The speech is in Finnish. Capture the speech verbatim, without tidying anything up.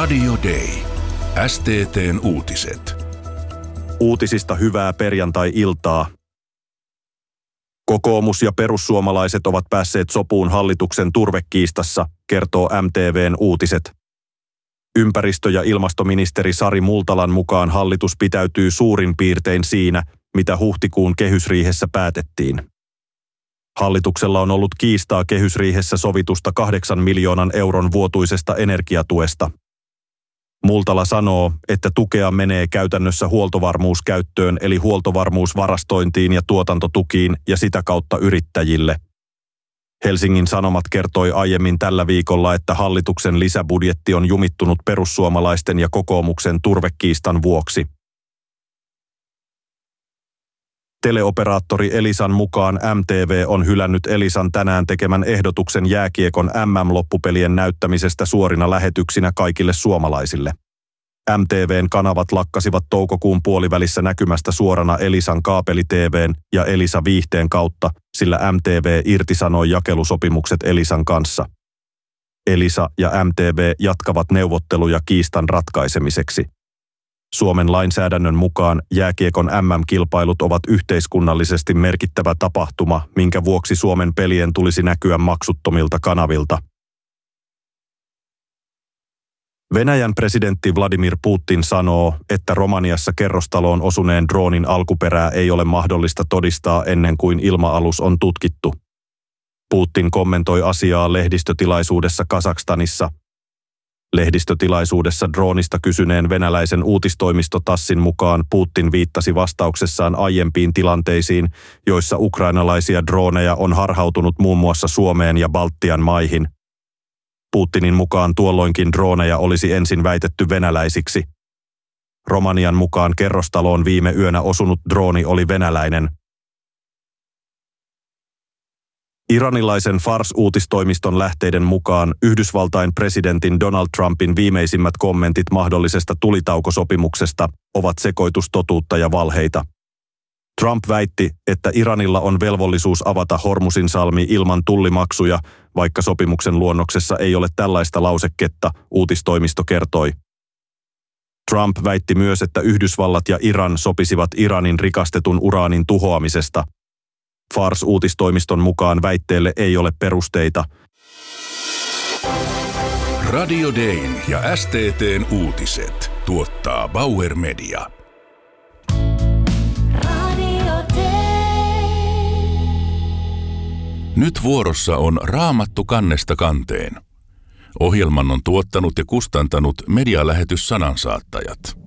Radio Day. S T T:n uutiset. Uutisista hyvää perjantai-iltaa. Kokoomus ja perussuomalaiset ovat päässeet sopuun hallituksen turvekiistassa, kertoo M T V:n uutiset. Ympäristö- ja ilmastoministeri Sari Multalan mukaan hallitus pitäytyy suurin piirtein siinä, mitä huhtikuun kehysriihessä päätettiin. Hallituksella on ollut kiistaa kehysriihessä sovitusta kahdeksan miljoonan euron vuotuisesta energiatuesta. Multala sanoo, että tukea menee käytännössä huoltovarmuuskäyttöön eli huoltovarmuusvarastointiin ja tuotantotukiin ja sitä kautta yrittäjille. Helsingin Sanomat kertoi aiemmin tällä viikolla, että hallituksen lisäbudjetti on jumittunut perussuomalaisten ja kokoomuksen turvekiistan vuoksi. Teleoperaattori Elisan mukaan M T V on hylännyt Elisan tänään tekemän ehdotuksen jääkiekon M M-loppupelien näyttämisestä suorina lähetyksinä kaikille suomalaisille. M T V:n kanavat lakkasivat toukokuun puolivälissä näkymästä suorana Elisan kaapeli-T V:n ja Elisa Viihteen kautta, sillä M T V irtisanoi jakelusopimukset Elisan kanssa. Elisa ja M T V jatkavat neuvotteluja kiistan ratkaisemiseksi. Suomen lainsäädännön mukaan jääkiekon M M-kilpailut ovat yhteiskunnallisesti merkittävä tapahtuma, minkä vuoksi Suomen pelien tulisi näkyä maksuttomilta kanavilta. Venäjän presidentti Vladimir Putin sanoo, että Romaniassa kerrostaloon osuneen droonin alkuperää ei ole mahdollista todistaa ennen kuin ilma-alus on tutkittu. Putin kommentoi asiaa lehdistötilaisuudessa Kazakstanissa. Lehdistötilaisuudessa droonista kysyneen venäläisen uutistoimisto Tassin mukaan Putin viittasi vastauksessaan aiempiin tilanteisiin, joissa ukrainalaisia drooneja on harhautunut muun muassa Suomeen ja Baltian maihin. Putinin mukaan tuolloinkin drooneja olisi ensin väitetty venäläisiksi. Romanian mukaan kerrostaloon viime yönä osunut drooni oli venäläinen. Iranilaisen Fars-uutistoimiston lähteiden mukaan Yhdysvaltain presidentin Donald Trumpin viimeisimmät kommentit mahdollisesta tulitaukosopimuksesta ovat sekoitus totuutta ja valheita. Trump väitti, että Iranilla on velvollisuus avata Hormuzin salmi ilman tullimaksuja, vaikka sopimuksen luonnoksessa ei ole tällaista lauseketta, uutistoimisto kertoi. Trump väitti myös, että Yhdysvallat ja Iran sopisivat Iranin rikastetun uraanin tuhoamisesta. Fars-uutistoimiston mukaan väitteelle ei ole perusteita. Radio Dayn ja S T T:n uutiset tuottaa Bauer Media. Radio Day. Nyt vuorossa on Raamattu kannesta kanteen. Ohjelman on tuottanut ja kustantanut medialähetys Sanansaattajat.